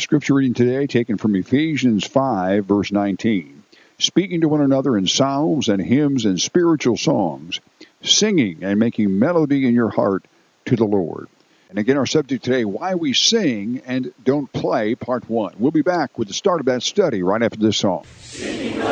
Scripture reading today taken from Ephesians 5, verse 19. Speaking to one another in psalms and hymns and spiritual songs, singing and making melody in your heart to the Lord. And again, our subject today, why we sing and don't play, part 1. We'll be back with the start of that study right after this song.